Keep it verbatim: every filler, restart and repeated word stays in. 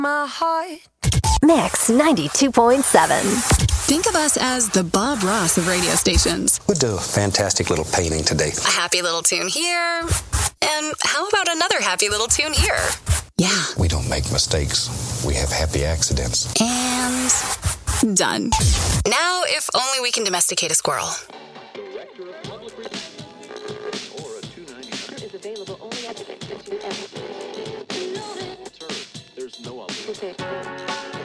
my heart. Mix ninety-two point seven. Think of us as the Bob Ross of radio stations. We'll do a fantastic little painting today. A happy little tune here. And how about another happy little tune here? Yeah. We don't make mistakes. We have happy accidents. And done. Now, if only we can domesticate a squirrel.